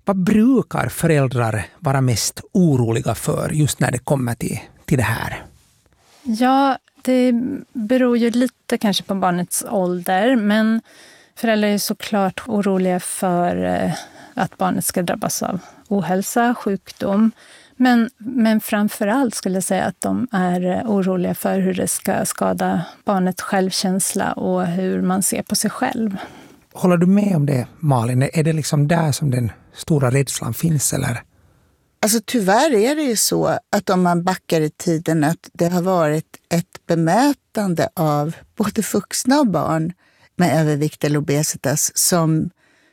Vad brukar föräldrar vara mest oroliga för just när det kommer till det här? Ja, det beror ju lite kanske på barnets ålder, men föräldrar är såklart oroliga för att barnet ska drabbas av ohälsa, sjukdom. Men framförallt skulle jag säga att de är oroliga för hur det ska skada barnets självkänsla och hur man ser på sig själv. Håller du med om det, Malin? Är det liksom där som den stora rädslan finns, eller? Alltså tyvärr är det ju så att om man backar i tiden att det har varit ett bemötande av både vuxna och barn med övervikt eller obesitas som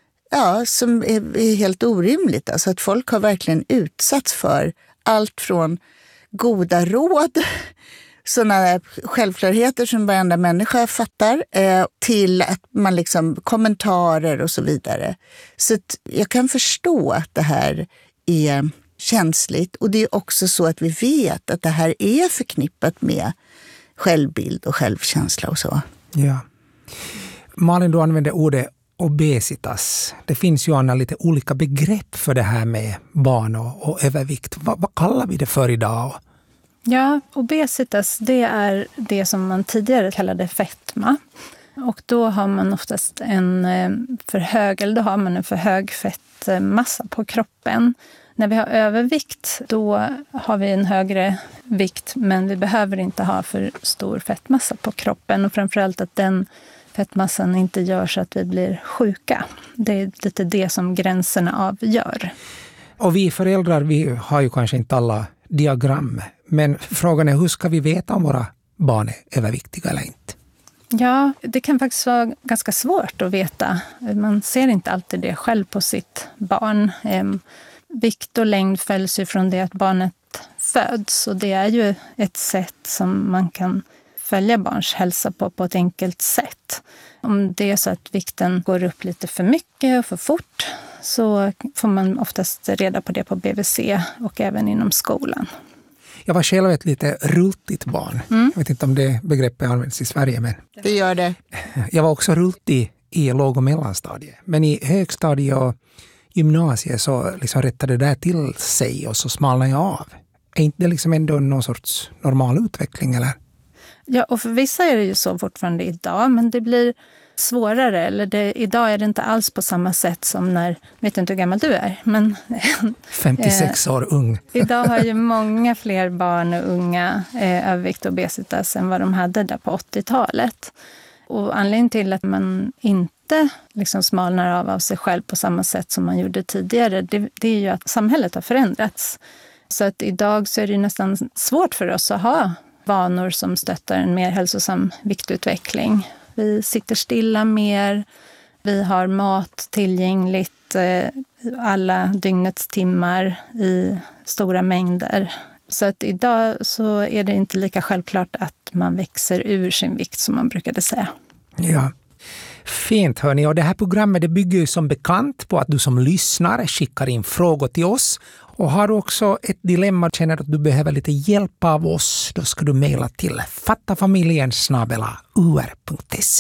är helt orimligt. Alltså att folk har verkligen utsatts för allt från goda råd, sådana självklarheter som varenda människa fattar, till att man liksom kommentarer och så vidare. Så att jag kan förstå att det här är känsligt, och det är också så att vi vet att det här är förknippat med självbild och självkänsla och så. Ja. Malin, du använder ordet obesitas. Det finns ju lite olika begrepp för det här med barn och övervikt. Vad kallar vi det för idag? Ja, obesitas, det är det som man tidigare kallade fetma. Och då har man oftast en för hög fettmassa på kroppen. När vi har övervikt, då har vi en högre vikt, men vi behöver inte ha för stor fettmassa på kroppen. Och framförallt att den fettmassan inte gör så att vi blir sjuka. Det är lite det som gränserna avgör. Och vi föräldrar, vi har ju kanske inte alla diagram. Men frågan är, hur ska vi veta om våra barn är överviktiga eller inte? Ja, det kan faktiskt vara ganska svårt att veta. Man ser inte alltid det själv på sitt barn. Vikt och längd följs ju från det att barnet föds. Och det är ju ett sätt som man kan följa barns hälsa på ett enkelt sätt. Om det är så att vikten går upp lite för mycket och för fort, så får man oftast reda på det på BVC och även inom skolan. Jag var själv ett lite rultigt barn. Jag vet inte om det begreppet används i Sverige, men Det gör det. jag var också rultig i låg- och mellanstadiet. Men i högstadiet och gymnasiet så liksom rättade det där till sig och så smalnade jag av. Är inte det liksom ändå någon sorts normal utveckling, eller? Ja, och för vissa är det ju så fortfarande idag, men det blir svårare. Idag är det inte alls på samma sätt som när, jag vet inte hur gammal du är, men 56 år ung. Idag har ju många fler barn och unga övervikt och obesitas än vad de hade där på 80-talet. Och anledningen till att man inte liksom smalnar av sig själv på samma sätt som man gjorde tidigare, det är ju att samhället har förändrats. Så att idag så är det nästan svårt för oss att ha vanor som stöttar en mer hälsosam viktutveckling. Vi sitter stilla mer, vi har mat tillgängligt alla dygnets timmar i stora mängder. Så att idag så är det inte lika självklart att man växer ur sin vikt som man brukade säga. Ja, fint hörni. Och det här programmet det bygger ju som bekant på att du som lyssnar skickar in frågor till oss. Och har du också ett dilemma, känner att du behöver lite hjälp av oss, då ska du mejla till fattafamiljen@ur.se.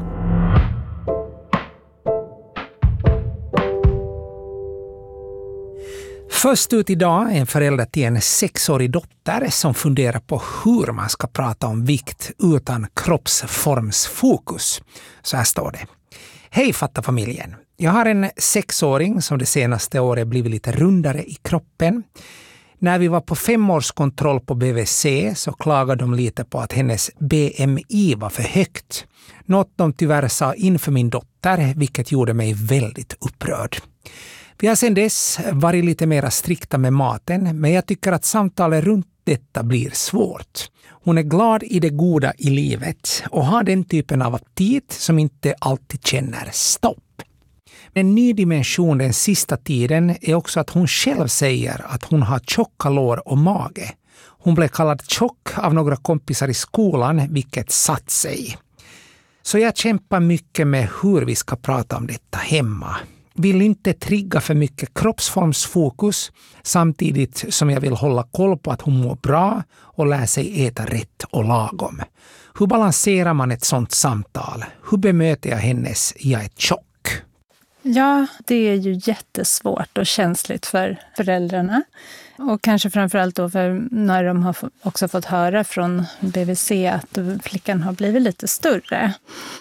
Först ut idag är en förälder till en 6-årig dotter som funderar på hur man ska prata om vikt utan kroppsformsfokus. Så här står det. Hej fattafamiljen! Jag har en 6-åring som det senaste året blivit lite rundare i kroppen. När vi var på 5-årskontroll på BVC så klagade de lite på att hennes BMI var för högt. Något de tyvärr sa inför min dotter, vilket gjorde mig väldigt upprörd. Vi har sedan dess varit lite mer strikta med maten, men jag tycker att samtalet runt detta blir svårt. Hon är glad i det goda i livet och har den typen av aptit som inte alltid känner stopp. En ny dimension den sista tiden är också att hon själv säger att hon har tjocka lår och mage. Hon blev kallad tjock av några kompisar i skolan, vilket satt sig. Så jag kämpar mycket med hur vi ska prata om detta hemma. Vill inte trigga för mycket kroppsformsfokus samtidigt som jag vill hålla koll på att hon mår bra och lär sig äta rätt och lagom. Hur balanserar man ett sånt samtal? Hur bemöter jag hennes "jag är tjock"? Ja, det är ju jättesvårt och känsligt för föräldrarna. Och kanske framförallt då för när de har också fått höra från BVC att flickan har blivit lite större.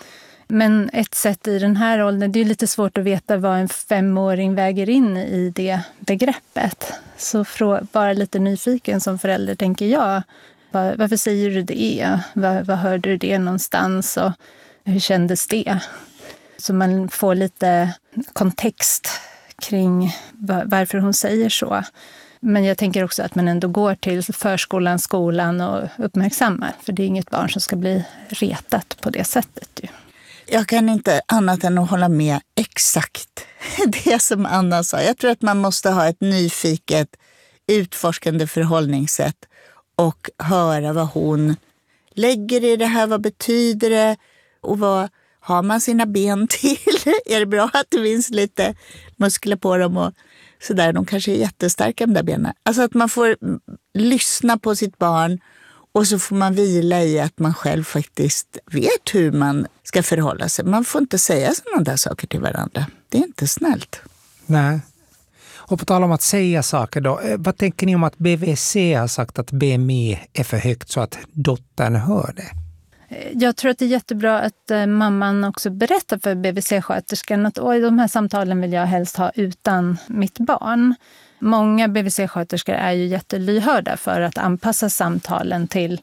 Men ett sätt i den här åldern, det är lite svårt att veta vad en 5-åring väger in i det begreppet. Så bara lite nyfiken som förälder tänker jag. Varför säger du det? Vad hörde du det någonstans? Och hur kändes det? Så man får lite kontext kring varför hon säger så. Men jag tänker också att man ändå går till förskolan, skolan och uppmärksammar. För det är inget barn som ska bli retat på det sättet ju. Jag kan inte annat än att hålla med exakt det som Anna sa. Jag tror att man måste ha ett nyfiket, utforskande förhållningssätt och höra vad hon lägger i det här, vad betyder det och vad har man sina ben till? Är det bra att det finns lite muskler på dem och sådär? De kanske är jättestarka de där benen. Alltså att man får lyssna på sitt barn och så får man vila i att man själv faktiskt vet hur man ska förhålla sig. Man får inte säga sådana där saker till varandra. Det är inte snällt. Nej. Och på tal om att säga saker då, vad tänker ni om att BVC har sagt att BMI är för högt så att dottern hör det? Jag tror att det är jättebra att mamman också berättar för BVC-sköterskan att de här samtalen vill jag helst ha utan mitt barn. Många BVC-sköterskor är ju jättelyhörda för att anpassa samtalen till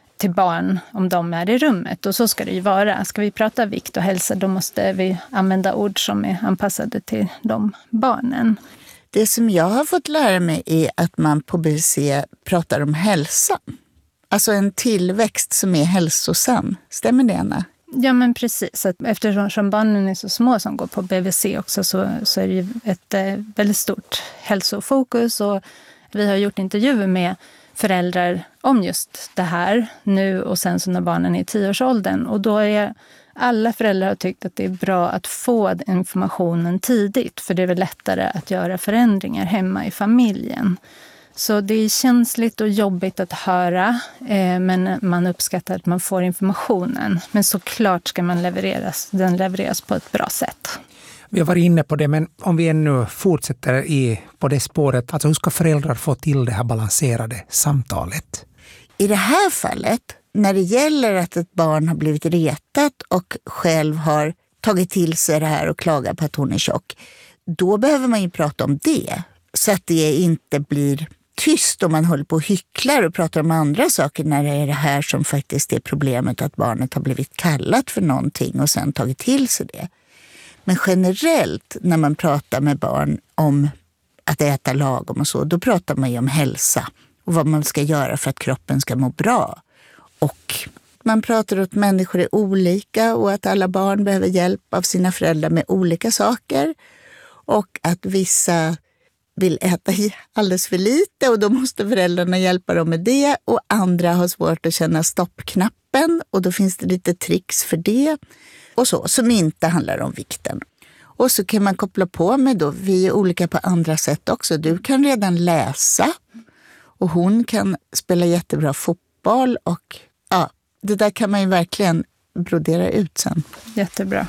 barn om de är i rummet. Och så ska det ju vara. Ska vi prata vikt och hälsa, då måste vi använda ord som är anpassade till de barnen. Det som jag har fått lära mig är att man på BVC pratar om hälsa. Alltså en tillväxt som är hälsosam. Stämmer det, Anna? Ja, men precis. Eftersom barnen är så små som går på BVC också så är det ju ett väldigt stort hälsofokus. Och vi har gjort intervjuer med föräldrar om just det här nu och sen så när barnen är i 10-årsåldern. Och då är alla föräldrar har tyckt att det är bra att få informationen tidigt. För det är väl lättare att göra förändringar hemma i familjen. Så det är känsligt och jobbigt att höra, men man uppskattar att man får informationen. Men såklart ska den levereras på ett bra sätt. Vi har varit inne på det, men om vi ännu fortsätter på det spåret, alltså hur ska föräldrar få till det här balanserade samtalet? I det här fallet, när det gäller att ett barn har blivit retat och själv har tagit till sig det här och klagar på att hon är tjock, då behöver man ju prata om det. Så att det inte blir tyst om man håller på och hycklar och pratar om andra saker när det är det här som faktiskt är problemet, att barnet har blivit kallat för någonting och sen tagit till sig det. Men generellt när man pratar med barn om att äta lagom och så, då pratar man ju om hälsa och vad man ska göra för att kroppen ska må bra. Och man pratar att människor är olika och att alla barn behöver hjälp av sina föräldrar med olika saker och att vissa vill äta alldeles för lite och då måste föräldrarna hjälpa dem med det och andra har svårt att känna stoppknappen och då finns det lite tricks för det och så som inte handlar om vikten. Och så kan man koppla på med då, vi är olika på andra sätt också. Du kan redan läsa och hon kan spela jättebra fotboll och ja, det där kan man ju verkligen brodera ut sen. Jättebra.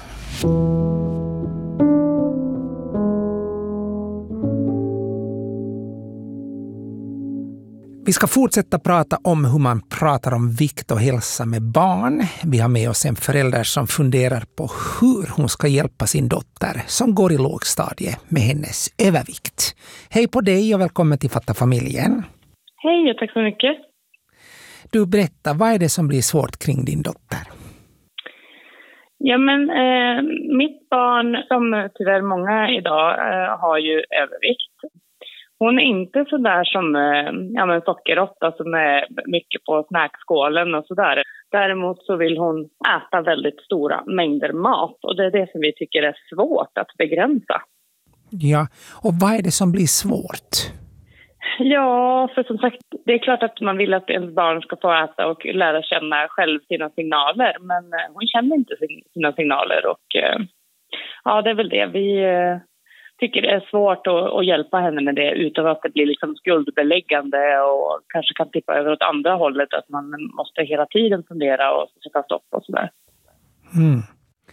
Vi ska fortsätta prata om hur man pratar om vikt och hälsa med barn. Vi har med oss en förälder som funderar på hur hon ska hjälpa sin dotter som går i lågstadie med hennes övervikt. Hej på dig och välkommen till Fatta familjen. Hej och tack så mycket. Du, berättar, vad är det som blir svårt kring din dotter? Ja, men mitt barn, som tyvärr många idag, har ju övervikt. Hon är inte så där som sockerråtta som är mycket på snackskålen och sådär. Däremot så vill hon äta väldigt stora mängder mat och det är det som vi tycker är svårt att begränsa. Ja, och vad är det som blir svårt? Ja, för som sagt, det är klart att man vill att ens barn ska få äta och lära känna själv sina signaler. Men hon känner inte sina signaler och ja, det är väl det. Vi tycker det är svårt att hjälpa henne med det utan att det blir liksom skuldbeläggande och kanske kan tippa över åt andra hållet. Att man måste hela tiden fundera och sätta stopp och sådär. Mm.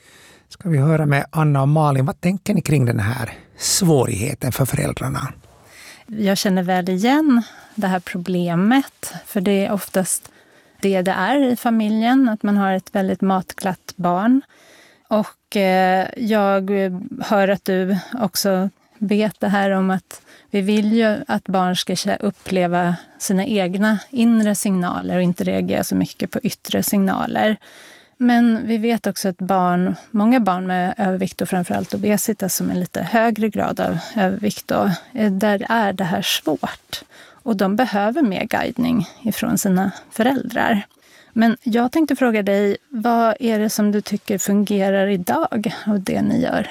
Ska vi höra med Anna och Malin, vad tänker ni kring den här svårigheten för föräldrarna? Jag känner väl igen det här problemet, för det är oftast det är i familjen, att man har ett väldigt matglatt barn. Och jag hör att du också vet det här om att vi vill ju att barn ska uppleva sina egna inre signaler och inte reagera så mycket på yttre signaler. Men vi vet också att många barn med övervikt och framförallt obesitas som en lite högre grad av övervikt då, där är det här svårt. Och de behöver mer guidning ifrån sina föräldrar. Men jag tänkte fråga dig, vad är det som du tycker fungerar idag av det ni gör?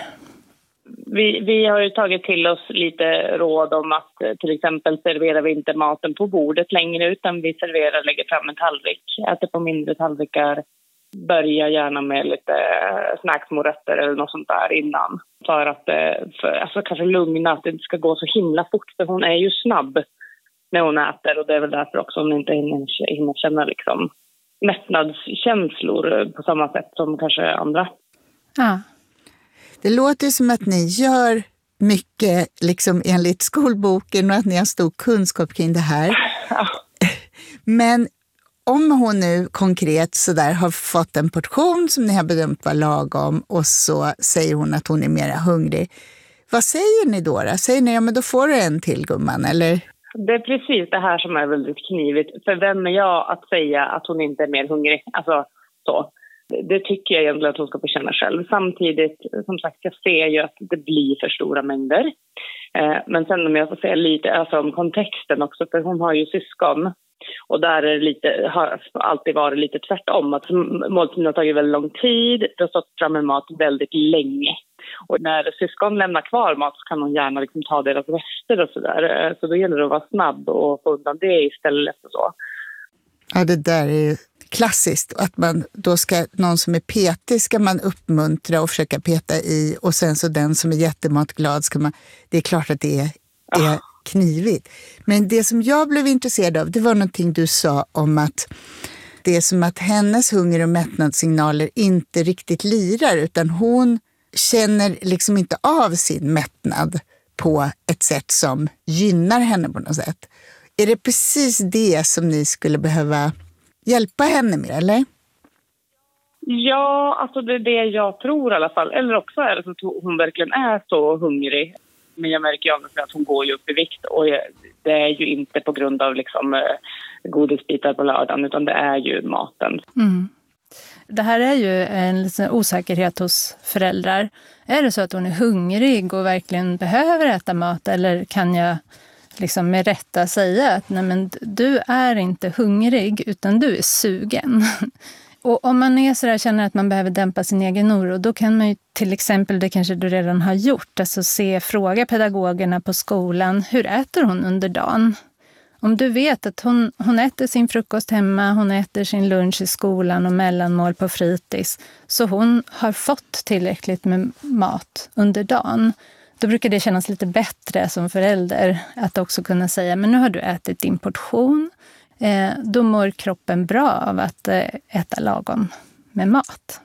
Vi har ju tagit till oss lite råd om att till exempel serverar vi inte maten på bordet längre, utan vi lägger fram en tallrik, äter på mindre tallrikar. Börja gärna med lite snacksmorötter eller något sånt där innan. För att alltså kanske lugna, att det inte ska gå så himla fort. För hon är ju snabb när hon äter. Och det är väl därför också hon inte hinner känna liksom mättnadskänslor på samma sätt som kanske andra. Ja. Det låter som att ni gör mycket liksom enligt skolboken och att ni har stor kunskap kring det här. Ja. Men om hon nu konkret så där har fått en portion som ni har bedömt var lagom och så säger hon att hon är mera hungrig. Vad säger ni då? Säger ni, ja men då får du en till gumman, eller? Det är precis det här som är väldigt knivigt. För vem är jag att säga att hon inte är mer hungrig? Alltså så. Det tycker jag egentligen att hon ska få känna själv. Samtidigt, som sagt, jag ser ju att det blir för stora mängder. Men sen om jag får säga lite alltså om kontexten också, för hon har ju syskon. Och där är det har alltid varit lite tvärtom. Att måltiden har tagit väldigt lång tid. Det har stått fram med mat väldigt länge. Och när syskon lämnar kvar mat så kan hon gärna liksom ta deras rester och sådär. Så då gäller det att vara snabb och få undan det istället och så. Ja, det där är ju klassiskt. Att man då ska, någon som är petig ska man uppmuntra och försöka peta i. Och sen så den som är jättematglad ska man... Det är klart att det är knivigt. Men det som jag blev intresserad av, det var någonting du sa om att det är som att hennes hunger och mättnadssignaler inte riktigt lirar, utan hon känner liksom inte av sin mättnad på ett sätt som gynnar henne på något sätt. Är det precis det som ni skulle behöva hjälpa henne med, eller? Ja, alltså det är det jag tror i alla fall. Eller också är det så att hon verkligen är så hungrig. Men jag märker ju att hon går ju upp i vikt. Och det är ju inte på grund av liksom godisbitar på lördagen, utan det är ju maten. Mm. Det här är ju en liten osäkerhet hos föräldrar. Är det så att hon är hungrig och verkligen behöver äta mat? Eller kan jag liksom med rätta säga att nej, men du är inte hungrig utan du är sugen? Och om man är så där, känner att man behöver dämpa sin egen oro, då kan man ju till exempel, det kanske du redan har gjort, alltså fråga pedagogerna på skolan, hur äter hon under dagen? Om du vet att hon äter sin frukost hemma, hon äter sin lunch i skolan och mellanmål på fritids, så hon har fått tillräckligt med mat under dagen, då brukar det kännas lite bättre som förälder att också kunna säga, men nu har du ätit din portion. Då mår kroppen bra av att äta lagom med mat.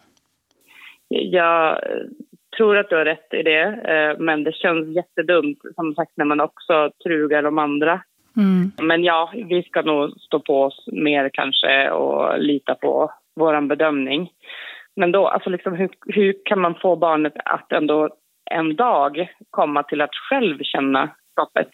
Jag tror att du har rätt i det, men det känns jättedumt som sagt när man också trugar de andra. Mm. Men ja, vi ska nog stå på oss mer kanske och lita på våran bedömning. Men då, alltså liksom, hur kan man få barnet att ändå en dag komma till att själv känna stoppet?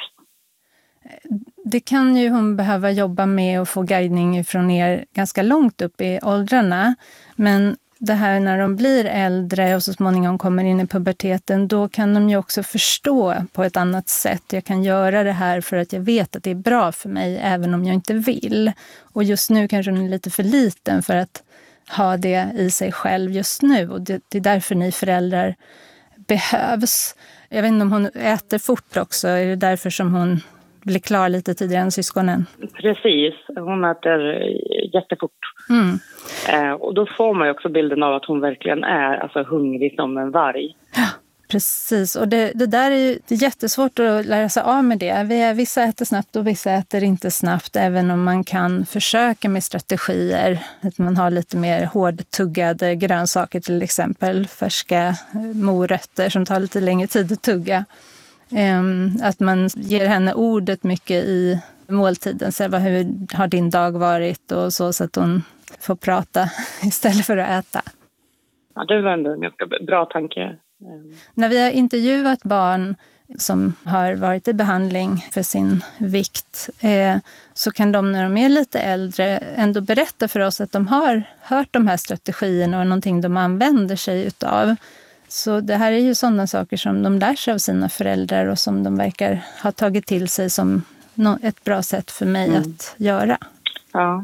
Det kan ju hon behöva jobba med och få guidning från er ganska långt upp i åldrarna. Men det här när de blir äldre och så småningom kommer in i puberteten, då kan de ju också förstå på ett annat sätt. Jag kan göra det här för att jag vet att det är bra för mig även om jag inte vill. Och just nu kanske hon är lite för liten för att ha det i sig själv just nu. Och det är därför ni föräldrar behövs. Jag vet inte om hon äter fort också. Är det därför som hon blir klar lite tidigare än syskonen? Precis, hon äter jättefort. Mm. Och då får man ju också bilden av att hon verkligen är alltså hungrig som en varg. Ja. Precis, och det där är ju jättesvårt att lära sig av med det. Vissa äter snabbt och vissa äter inte snabbt, även om man kan försöka med strategier. Att man har lite mer hårdtuggade grönsaker, till exempel färska morötter som tar lite längre tid att tugga. Att man ger henne ordet mycket i måltiden, så hur har din dag varit och så att hon får prata istället för att äta. Ja, det var ändå en ganska bra tanke. När vi har intervjuat barn som har varit i behandling för sin vikt så kan de, när de är lite äldre, ändå berätta för oss att de har hört de här strategierna och någonting de använder sig utav. Så det här är ju sådana saker som de lär sig av sina föräldrar och som de verkar ha tagit till sig som ett bra sätt för mig att göra. Ja.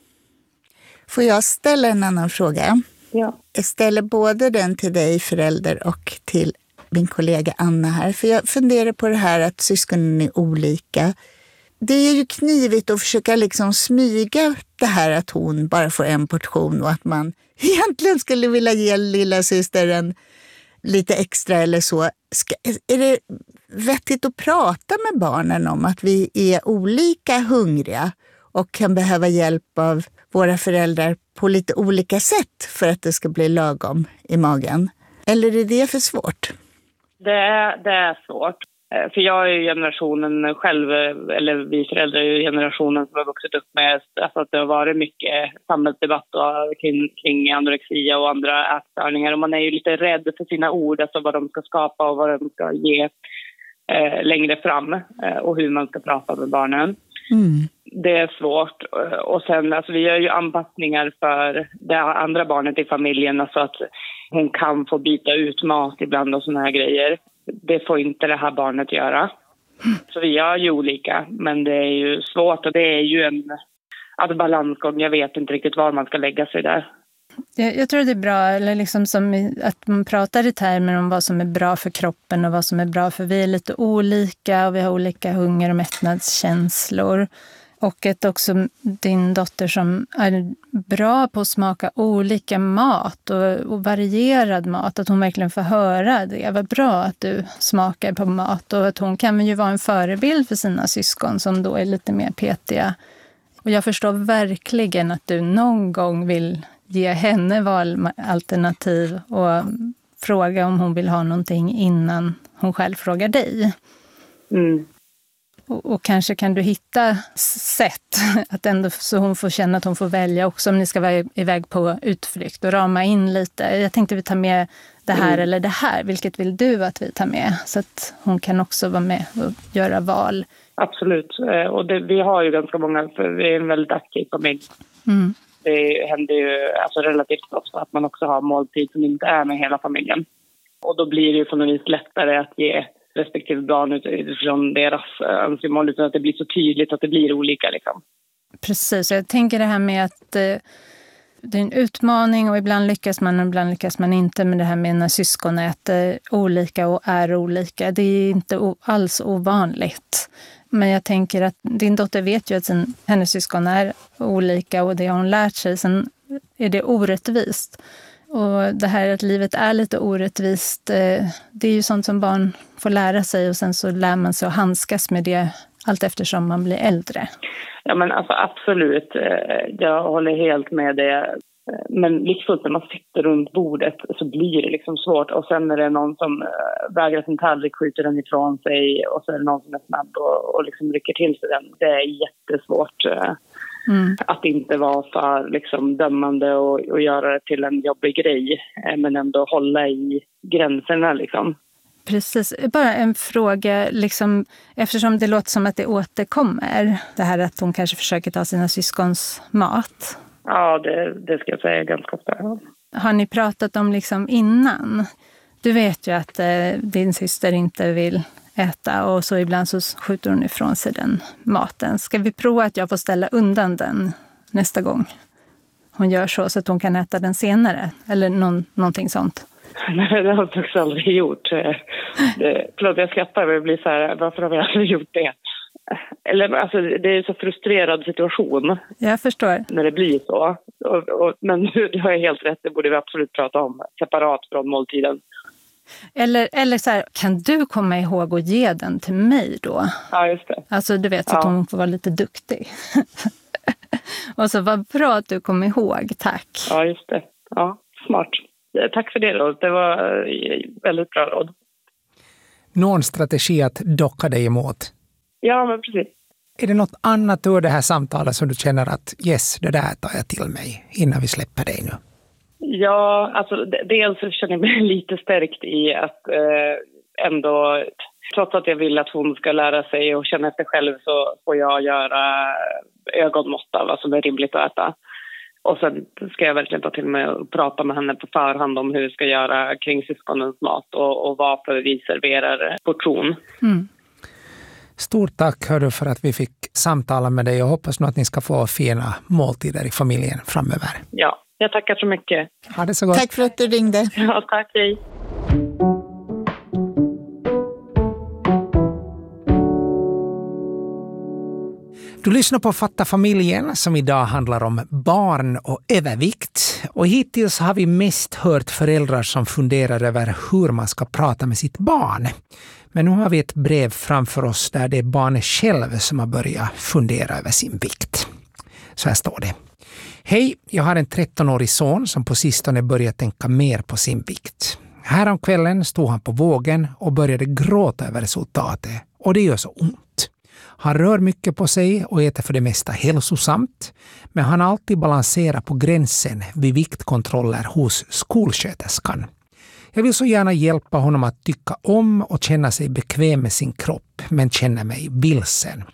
Får jag ställa en annan fråga? Ja. Jag ställer både den till dig förälder och till min kollega Anna här. För jag funderar på det här att syskonen är olika. Det är ju knivigt att försöka liksom smyga det här att hon bara får en portion och att man egentligen skulle vilja ge lilla systern lite extra eller så. Är det vettigt att prata med barnen om att vi är olika hungriga och kan behöva hjälp av våra föräldrar på lite olika sätt för att det ska bli lagom i magen? Eller är det för svårt? Det är svårt. För jag är ju generationen själv, eller vi föräldrar är ju generationen som har vuxit upp med alltså att det har varit mycket samhällsdebatt kring anorexia och andra ätstörningar. Och man är ju lite rädd för sina ord, alltså vad de ska skapa och vad de ska ge längre fram och hur man ska prata med barnen. Mm. Det är svårt. Och sen, alltså, vi gör ju anpassningar för det andra barnet i familjen, alltså att hon kan få byta ut mat ibland och såna här grejer. Det får inte det här barnet göra. Så vi gör ju olika, men det är ju svårt och det är ju en balansgång. Jag vet inte riktigt var man ska lägga sig där. Jag tror det är bra, eller liksom som att man pratar i termer om vad som är bra för kroppen och vad som är bra, för vi är lite olika och vi har olika hunger- och mättnadskänslor. Och att också din dotter som är bra på att smaka olika mat och varierad mat, att hon verkligen får höra det. Vad bra att du smakar på mat, och att hon kan ju vara en förebild för sina syskon som då är lite mer petiga. Och jag förstår verkligen att du någon gång vill ge henne valalternativ och fråga om hon vill ha någonting innan hon själv frågar dig. Mm. Och kanske kan du hitta sätt att ändå, så hon får känna att hon får välja också om ni ska vara iväg på utflykt och rama in lite. Jag tänkte vi tar med det här eller det här. Vilket vill du att vi tar med? Så att hon kan också vara med och göra val. Absolut. Och vi har ju ganska många, för vi är en väldigt aktiv familj. Mm. Det händer ju alltså relativt ofta att man också har måltid som inte är med hela familjen. Och då blir det ju på något vis lättare att ge respektive barn utifrån deras önskemål, utan att det blir så tydligt att det blir olika. Liksom. Precis, jag tänker det här med att det är en utmaning och ibland lyckas man och ibland lyckas man inte, med det här med när syskon äter olika och är olika. Det är inte alls ovanligt. Men jag tänker att din dotter vet ju att hennes syskon är olika och det har hon lärt sig. Sen är det orättvist. Och det här att livet är lite orättvist, det är ju sånt som barn får lära sig, och sen så lär man sig att handskas med det allt eftersom man blir äldre. Ja, men alltså absolut. Jag håller helt med det. Men likfullt när man sitter runt bordet så blir det liksom svårt. Och sen är det någon som vägrar sin tallrik, skjuter den ifrån sig, och så är det någon som är snabb och liksom rycker till sig den. Det är jättesvårt. Att inte vara för liksom dömande och göra det till en jobbig grej, men ändå hålla i gränserna liksom. Precis. Bara en fråga, liksom, eftersom det låter som att det återkommer, det här att hon kanske försöker ta sina syskons mat. Ja, det ska jag säga ganska ofta. Har ni pratat om liksom innan? Du vet ju att din syster inte vill äta, och så ibland så skjuter hon ifrån sig den maten. Ska vi prova att jag får ställa undan den nästa gång hon gör så att hon kan äta den senare? Eller någonting sånt? Nej, det har jag faktiskt aldrig gjort. Förlåt, jag skrattar, men det blir så här, varför har vi aldrig gjort det? Eller, alltså, det är en så frustrerad situation. Jag förstår. När det blir så. Men du har helt rätt, det borde vi absolut prata om separat från måltiden. Eller så här, kan du komma ihåg att ge den till mig då? Ja, just det. Alltså du vet, så att hon får vara lite duktig. Och så vad bra att du kom ihåg, tack. Ja, just det. Ja, smart. Tack för det råd. Det var väldigt bra råd. Någon strategi att docka dig emot? Ja, men precis. Är det något annat ur det här samtalet som du känner att yes, det där tar jag till mig innan vi släpper dig nu? Ja, alltså dels så känner jag mig lite stärkt i att ändå, trots att jag vill att hon ska lära sig och känna efter själv, så får jag göra ögonmått av vad som är rimligt att äta. Och sen ska jag verkligen ta till mig och prata med henne på förhand om hur vi ska göra kring syskonens mat och varför vi serverar portion. Mm. Stort tack hördu för att vi fick samtala med dig och hoppas nu att ni ska få fina måltider i familjen framöver. Ja, jag tackar så mycket. Ha det så gott. Tack för att du ringde. Ja, tack. Hej. Du lyssnar på Fatta familjen som idag handlar om barn och övervikt. Och hittills har vi mest hört föräldrar som funderar över hur man ska prata med sitt barn. Men nu har vi ett brev framför oss där det är barnet själv som har börjat fundera över sin vikt. Så här står det. Hej, jag har en 13-årig son som på sistone börjat tänka mer på sin vikt. Häromkvällen stod han på vågen och började gråta över resultatet. Och det gör så ont. Han rör mycket på sig och äter för det mesta hälsosamt, men han alltid balanserar på gränsen vid viktkontroller hos skolsköterskan. Jag vill så gärna hjälpa honom att tycka om och känna sig bekväm med sin kropp, men känner mig vilsen.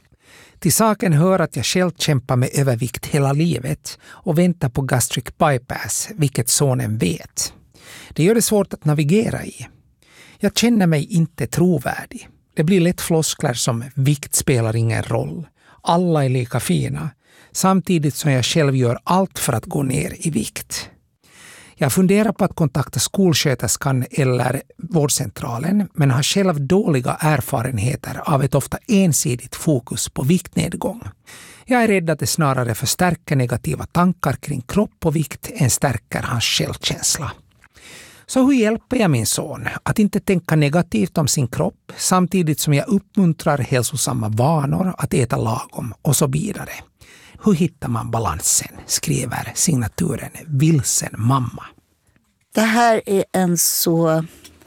Till saken hör att jag själv kämpar med övervikt hela livet och väntar på gastric bypass, vilket sonen vet. Det gör det svårt att navigera i. Jag känner mig inte trovärdig. Det blir lätt floskler som vikt spelar ingen roll. Alla är lika fina. Samtidigt som jag själv gör allt för att gå ner i vikt. Jag funderar på att kontakta skolsköterskan eller vårdcentralen, men har själv dåliga erfarenheter av ett ofta ensidigt fokus på viktnedgång. Jag är rädd att det snarare förstärker negativa tankar kring kropp och vikt än stärker hans självkänsla. Så hur hjälper jag min son att inte tänka negativt om sin kropp samtidigt som jag uppmuntrar hälsosamma vanor, att äta lagom och så vidare? Hur hittar man balansen, skriver signaturen Vilsen mamma. Det här är en så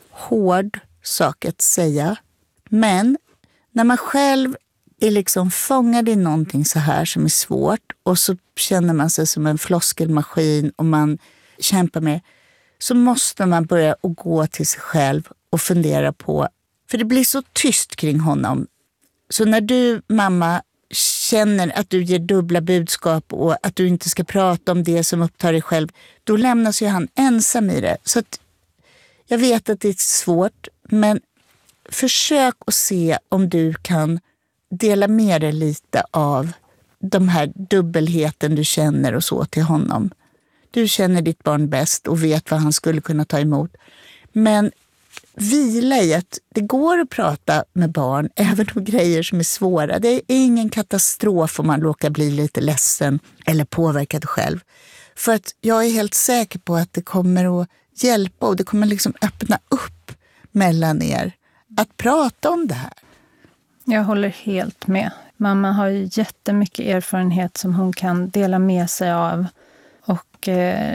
hård sak att säga. Men när man själv är liksom fångad i någonting så här som är svårt och så känner man sig som en floskelmaskin och man kämpar med, så måste man börja att gå till sig själv och fundera på, för det blir så tyst kring honom. Så när du, mamma, känner att du ger dubbla budskap och att du inte ska prata om det som upptar dig själv, då lämnas ju han ensam i det. Så att jag vet att det är svårt, men försök att se om du kan dela med dig lite av de här dubbelheten du känner och så till honom. Du känner ditt barn bäst och vet vad han skulle kunna ta emot. Men vila i att det går att prata med barn även om grejer som är svåra. Det är ingen katastrof om man råkar bli lite ledsen eller påverkad själv. För att jag är helt säker på att det kommer att hjälpa och det kommer liksom öppna upp mellan er att prata om det här. Jag håller helt med. Mamma har ju jättemycket erfarenhet som hon kan dela med sig av och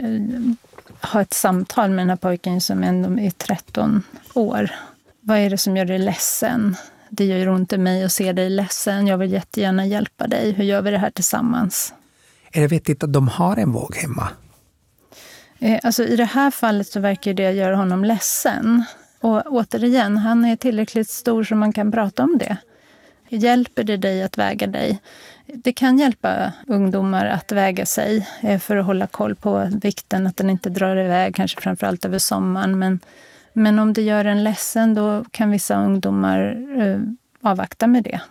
ha ett samtal med den här pojken som ändå är 13 år. Vad är det som gör dig ledsen? Det gör ont i mig att se dig ledsen. Jag vill jättegärna hjälpa dig. Hur gör vi det här tillsammans? Är det vettigt att de har en våg hemma? Alltså i det här fallet så verkar det göra honom ledsen. Och återigen, han är tillräckligt stor så man kan prata om det. Hjälper det dig att väga dig? Det kan hjälpa ungdomar att väga sig för att hålla koll på vikten, att den inte drar iväg, kanske framförallt över sommaren. Men om det gör en ledsen, då kan vissa ungdomar avvakta med det.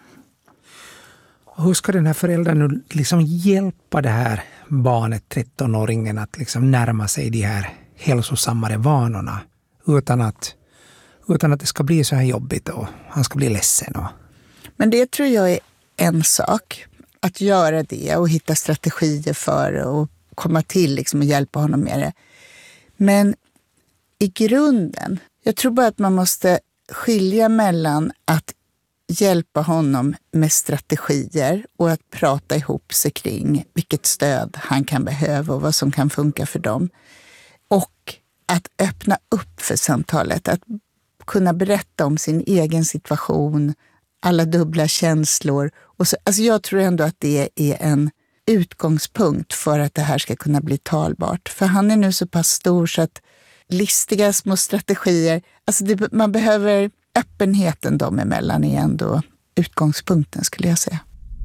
Hur ska den här föräldern nu liksom hjälpa det här barnet, 13-åringen, att liksom närma sig de här hälsosammare vanorna utan att det ska bli så här jobbigt och han ska bli ledsen? Men det tror jag är en sak. Att göra det och hitta strategier för att komma till liksom och hjälpa honom med det. Men i grunden, Jag tror bara att man måste skilja mellan att hjälpa honom med strategier och att prata ihop sig kring vilket stöd han kan behöva och vad som kan funka för dem. Och att öppna upp för samtalet, att kunna berätta om sin egen situation, alla dubbla känslor. Och så, alltså jag tror ändå att det är en utgångspunkt för att det här ska kunna bli talbart. För han är nu så pass stor så att listiga små strategier, alltså man behöver öppenheten dem emellan är ändå utgångspunkten skulle jag säga.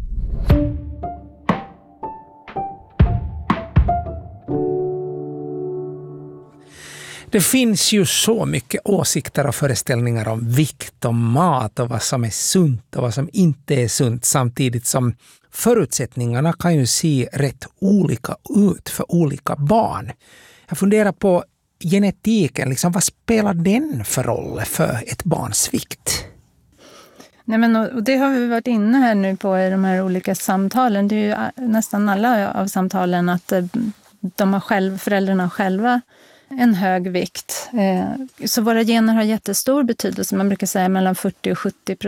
Det finns ju så mycket åsikter och föreställningar om vikt och mat och vad som är sunt och vad som inte är sunt, samtidigt som förutsättningarna kan ju se rätt olika ut för olika barn. Jag funderar på genetiken, liksom, vad spelar den för roll för ett barns vikt? Nej, men, och det har vi varit inne här nu på i de här olika samtalen. Det är ju nästan alla av samtalen att föräldrarna själva en hög vikt. Så våra gener har jättestor betydelse. Man brukar säga mellan 40 och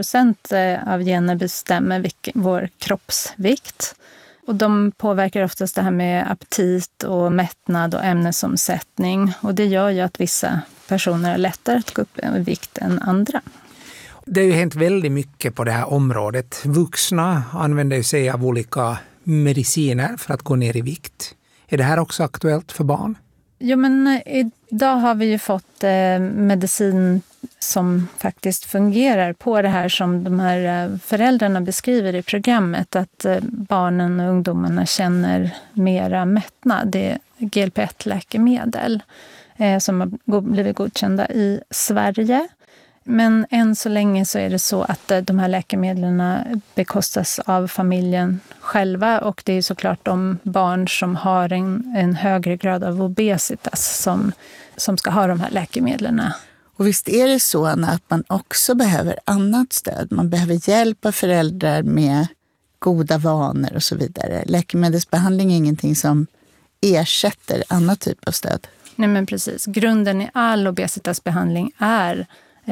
70% av gener bestämmer vår kroppsvikt. Och de påverkar oftast det här med aptit och mättnad och ämnesomsättning. Och det gör ju att vissa personer är lättare att gå upp i vikt än andra. Det har ju hänt väldigt mycket på det här området. Vuxna använder sig av olika mediciner för att gå ner i vikt. Är det här också aktuellt för barn? Ja, men idag har vi ju fått medicin som faktiskt fungerar på det här som de här föräldrarna beskriver i programmet, att barnen och ungdomarna känner mera mättnad. Det är GLP-1-läkemedel som har blivit godkända i Sverige. Men än så länge så är det så att de här läkemedlen bekostas av familjen själva, och det är såklart de barn som har en högre grad av obesitas som ska ha de här läkemedlen. Och visst är det så att man också behöver annat stöd. Man behöver hjälpa föräldrar med goda vanor och så vidare. Läkemedelsbehandling är ingenting som ersätter annan typ av stöd. Nej, men precis. Grunden i all obesitasbehandling är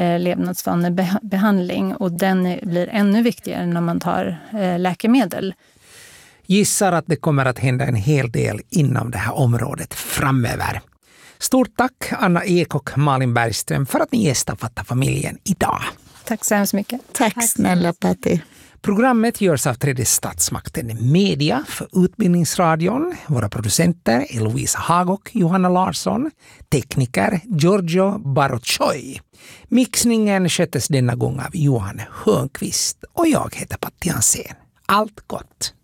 levnadsvanebehandling, och den blir ännu viktigare när man tar läkemedel. Gissar att det kommer att hända en hel del inom det här området framöver. Stort tack Anna Ek och Malin Bergström för att ni gästar Fatta familjen idag. Tack så hemskt mycket. Tack snälla Patti. Programmet görs av Tredje statsmakten Media för Utbildningsradion. Våra producenter är Louisa Hag och Johanna Larsson. Tekniker Giorgio Baroccioi. Mixningen sköttes denna gång av Johan Hörnqvist och jag heter Patti Hansén. Allt gott!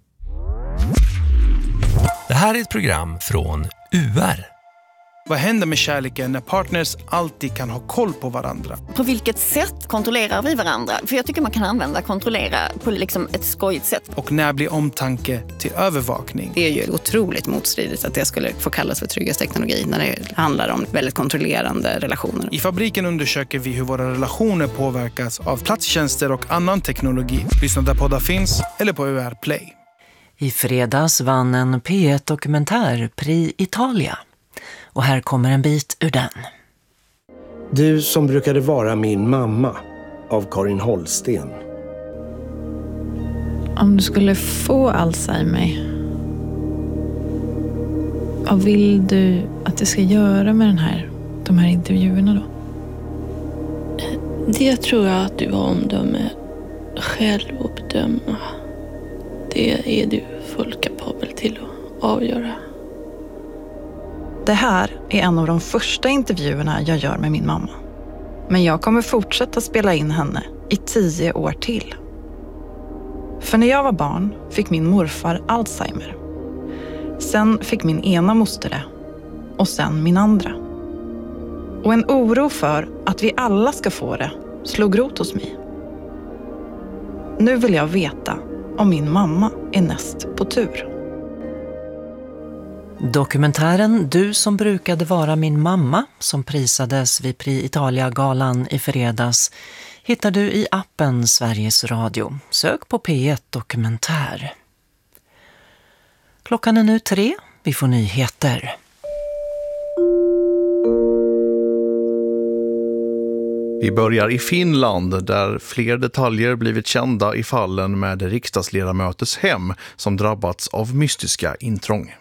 Det här är ett program från UR. Vad händer med kärleken när partners alltid kan ha koll på varandra? På vilket sätt kontrollerar vi varandra? För jag tycker man kan använda kontrollera på liksom ett skojigt sätt. Och när blir omtanke till övervakning? Det är ju otroligt motstridigt att det skulle få kallas för trygghetsteknologi när det handlar om väldigt kontrollerande relationer. I Fabriken undersöker vi hur våra relationer påverkas av platstjänster och annan teknologi. Lyssna där poddar finns eller på UR Play. I fredags vann en P1-dokumentär Pri Italia. Och här kommer en bit ur den. Du som brukade vara min mamma, av Karin Holsten. Om du skulle få Alzheimer, vad vill du att du ska göra med de här intervjuerna då? Det tror jag att du har omdöme själv att bedöma. Det är du fullt kapabel till att avgöra. Det här är en av de första intervjuerna jag gör med min mamma. Men jag kommer fortsätta spela in henne i 10 år till. För när jag var barn fick min morfar Alzheimer. Sen fick min ena moster det. Och sen min andra. Och en oro för att vi alla ska få det slog rot hos mig. Nu vill jag veta om min mamma är näst på tur. Dokumentären Du som brukade vara min mamma, som prisades vid Pri Italia-galan i fredags, hittar du i appen Sveriges Radio. Sök på P1 Dokumentär. Klockan är nu 3. Vi får nyheter. Vi börjar i Finland där fler detaljer blivit kända i fallen med riksdagsledamöters hem som drabbats av mystiska intrång.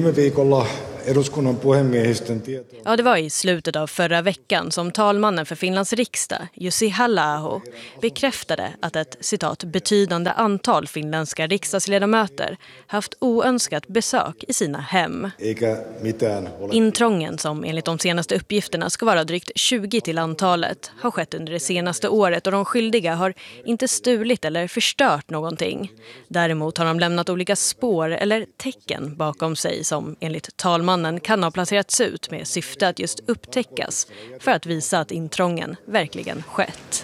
Ja, det var i slutet av förra veckan som talmannen för Finlands riksdag, Jussi Halla-aho, bekräftade att ett citat betydande antal finländska riksdagsledamöter haft oönskat besök i sina hem. Intrången, som enligt de senaste uppgifterna ska vara drygt 20 till antalet, har skett under det senaste året och de skyldiga har inte stulit eller förstört någonting. Däremot har de lämnat olika spår eller tecken bakom sig som enligt talmannen kan ha placerats ut med syfte att just upptäckas för att visa att intrången verkligen skett.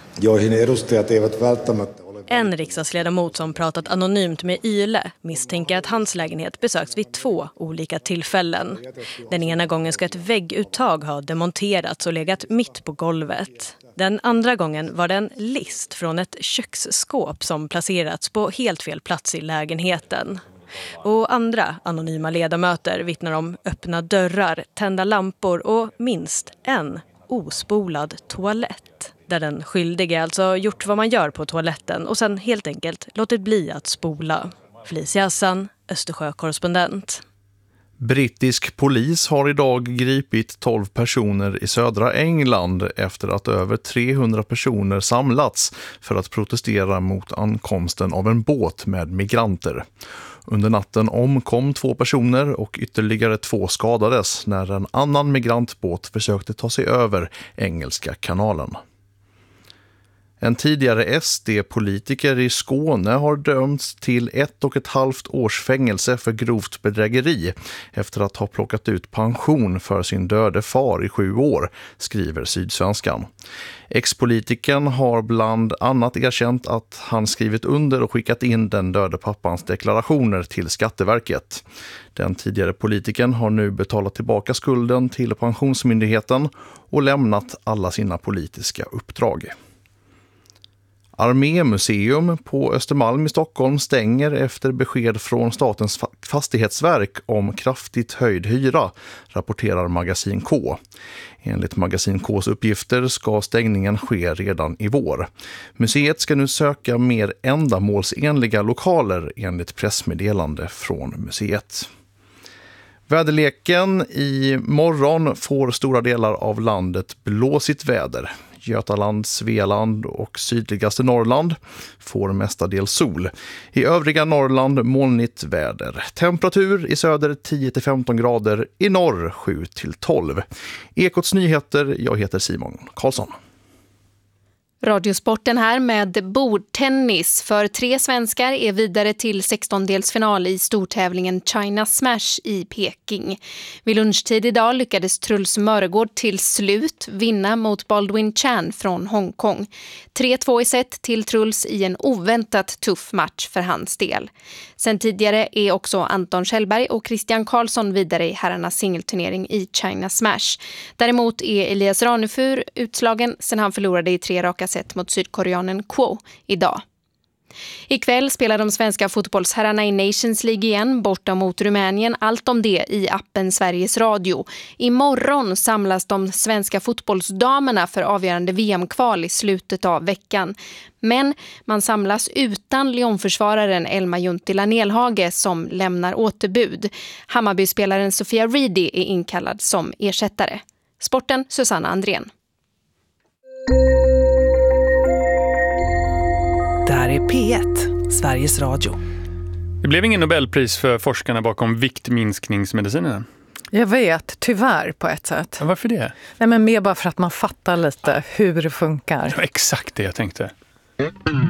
En riksdagsledamot som pratat anonymt med Yle misstänker att hans lägenhet besöks vid 2 olika tillfällen. Den ena gången ska ett vägguttag ha demonterats och legat mitt på golvet. Den andra gången var det en list från ett köksskåp som placerats på helt fel plats i lägenheten. Och andra anonyma ledamöter vittnar om öppna dörrar, tända lampor och minst en ospolad toalett. Där den skyldige alltså gjort vad man gör på toaletten och sen helt enkelt låtit bli att spola. Felicia Hassan, Östersjö-korrespondent. Brittisk polis har idag gripit 12 personer i södra England efter att över 300 personer samlats för att protestera mot ankomsten av en båt med migranter. Under natten omkom 2 personer och ytterligare 2 skadades när en annan migrantbåt försökte ta sig över Engelska kanalen. En tidigare SD-politiker i Skåne har dömts till 1,5 års fängelse för grovt bedrägeri efter att ha plockat ut pension för sin döde far i 7 år, skriver Sydsvenskan. Ex-politikern har bland annat erkänt att han skrivit under och skickat in den döde pappans deklarationer till Skatteverket. Den tidigare politikern har nu betalat tillbaka skulden till Pensionsmyndigheten och lämnat alla sina politiska uppdrag. Armémuseum på Östermalm i Stockholm stänger efter besked från Statens fastighetsverk om kraftigt höjd hyra, rapporterar Magasin K. Enligt Magasin Ks uppgifter ska stängningen ske redan i vår. Museet ska nu söka mer ändamålsenliga lokaler enligt pressmeddelande från museet. Väderleken: i morgon får stora delar av landet blåsigt väder. Götaland, Svealand och sydligaste Norrland får mestadels sol. I övriga Norrland molnigt väder. Temperatur i söder 10-15 grader, i norr 7-12. Ekots nyheter, jag heter Simon Karlsson. Radiosporten här med bordtennis, för 3 svenskar är vidare till 16-delsfinal i stortävlingen China Smash i Peking. Vid lunchtid idag lyckades Truls Mörgård till slut vinna mot Baldwin Chan från Hongkong. 3-2 i set till Truls i en oväntat tuff match för hans del. Sen tidigare är också Anton Kjellberg och Christian Karlsson vidare i herrarnas singelturnering i China Smash. Däremot är Elias Ranefur utslagen sen han förlorade i 3 raka set mot sydkoreanen Kwo idag. Ikväll spelar de svenska fotbollsherrarna i Nations League igen borta mot Rumänien. Allt om det i appen Sveriges Radio. Imorgon samlas de svenska fotbollsdamerna för avgörande VM-kval i slutet av veckan. Men man samlas utan Lyon-försvararen Elma Juntila Nelhage som lämnar återbud. Hammarby-spelaren Sofia Reedy är inkallad som ersättare. Sporten, Susanna Andrén. Där är P1, Sveriges Radio. Det blev ingen Nobelpris för forskarna bakom viktminskningsmedicinen. Jag vet, tyvärr på ett sätt. Ja, varför det? Nej, men mer bara för att man fattar lite hur det funkar. Det var exakt det jag tänkte.